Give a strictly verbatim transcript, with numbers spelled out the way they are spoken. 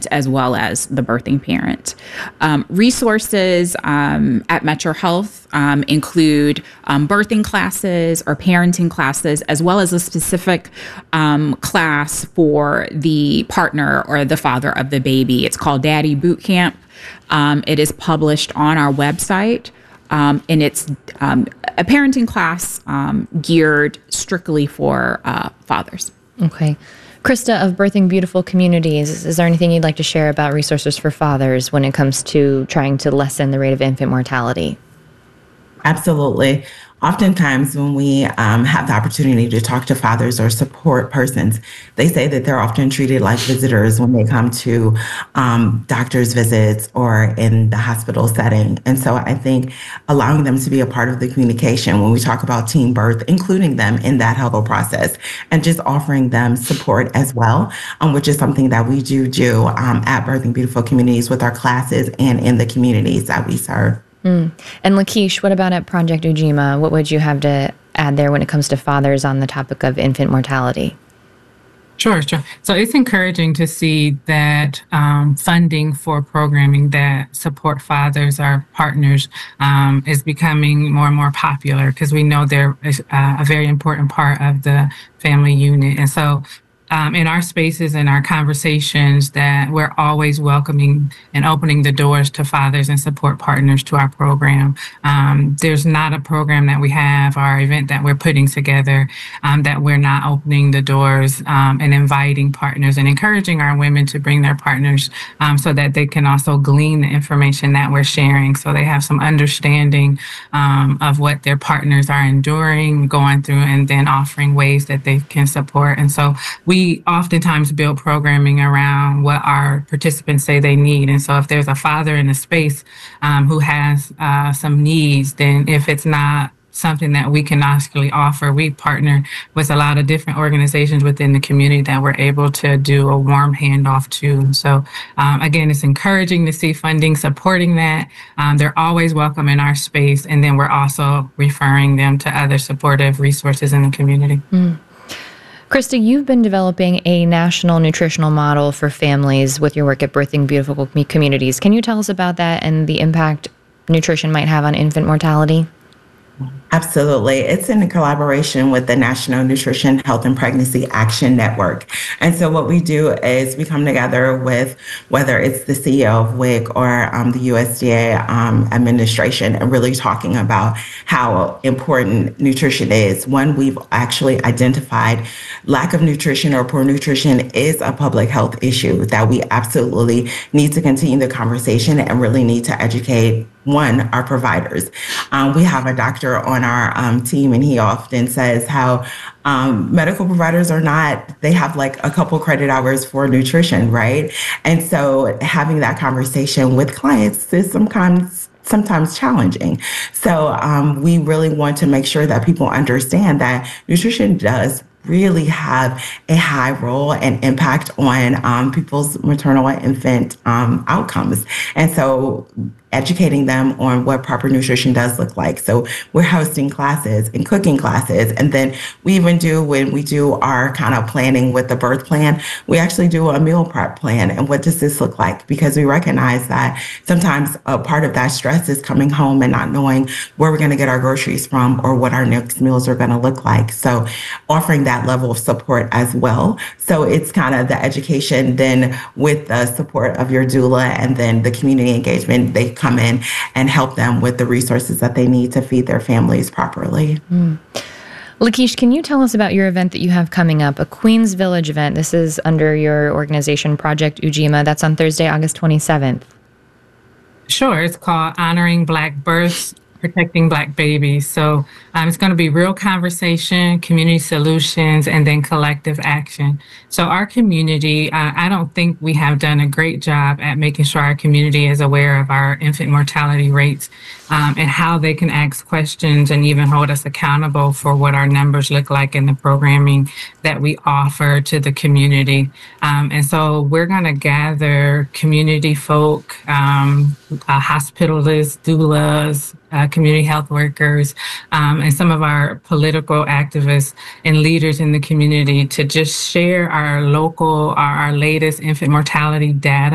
parent as well as the birthing parent. Um, resources um, at Metro Health um, include um, birthing classes or parenting classes, as well as a specific um, class for the partner or the father of the baby. It's called Daddy Boot Camp. Um, it is published on our website, um, and it's um, a parenting class um, geared strictly for uh, fathers. Okay. Krista of Birthing Beautiful Communities, is there anything you'd like to share about resources for fathers when it comes to trying to lessen the rate of infant mortality? Absolutely. Oftentimes when we um, have the opportunity to talk to fathers or support persons, they say that they're often treated like visitors when they come to um, doctor's visits or in the hospital setting. And so I think allowing them to be a part of the communication when we talk about teen birth, including them in that health process, and just offering them support as well, um, which is something that we do do um, at Birthing Beautiful Communities with our classes and in the communities that we serve. Mm. And Lakeisha, what about at Project Ujima? What would you have to add there when it comes to fathers on the topic of infant mortality? Sure, sure. So it's encouraging to see that um, funding for programming that support fathers, our partners, um, is becoming more and more popular because we know they're uh, a very important part of the family unit. And so Um, in our spaces and our conversations, that we're always welcoming and opening the doors to fathers and support partners to our program. Um, there's not a program that we have, our event that we're putting together, um, that we're not opening the doors um, and inviting partners and encouraging our women to bring their partners um, so that they can also glean the information that we're sharing, so they have some understanding um, of what their partners are enduring, going through, and then offering ways that they can support. And so we We oftentimes build programming around what our participants say they need. And so if there's a father in a space um, who has uh, some needs, then if it's not something that we can actually offer, we partner with a lot of different organizations within the community that we're able to do a warm handoff to. So um, again, it's encouraging to see funding supporting that. Um, they're always welcome in our space. And then we're also referring them to other supportive resources in the community. Mm. Krista, you've been developing a national nutritional model for families with your work at Birthing Beautiful Communities. Can you tell us about that and the impact nutrition might have on infant mortality? Absolutely. It's in collaboration with the National Nutrition, Health, and Pregnancy Action Network. And so what we do is we come together with, whether it's the C E O of W I C or um, the U S D A um, administration, and really talking about how important nutrition is. One, we've actually identified lack of nutrition or poor nutrition is a public health issue that we absolutely need to continue the conversation and really need to educate, one, our providers. Um, we have a doctor on our um, team, and he often says how um, medical providers are not, they have like a couple credit hours for nutrition, right? And so having that conversation with clients is sometimes sometimes challenging. So um, we really want to make sure that people understand that nutrition does really have a high role and impact on um, people's maternal and infant um, outcomes. And so educating them on what proper nutrition does look like. So we're hosting classes and cooking classes. And then we even do, when we do our kind of planning with the birth plan, we actually do a meal prep plan. And what does this look like? Because we recognize that sometimes a part of that stress is coming home and not knowing where we're going to get our groceries from or what our next meals are going to look like. So offering that level of support as well. So it's kind of the education then with the support of your doula and then the community engagement. They come in and help them with the resources that they need to feed their families properly. Mm. Lakeisha, can you tell us about your event that you have coming up, a Queens Village event? This is under your organization, Project Ujima. That's on Thursday, August twenty-seventh. Sure. It's called Honoring Black Births, Protecting Black Babies. So um, it's going to be real conversation, community solutions, and then collective action. So our community, uh, I don't think we have done a great job at making sure our community is aware of our infant mortality rates um, and how they can ask questions and even hold us accountable for what our numbers look like in the programming that we offer to the community. Um, and so we're going to gather community folk, um, uh, hospitalists, doulas, Uh, community health workers, um, and some of our political activists and leaders in the community to just share our local, our, our latest infant mortality data.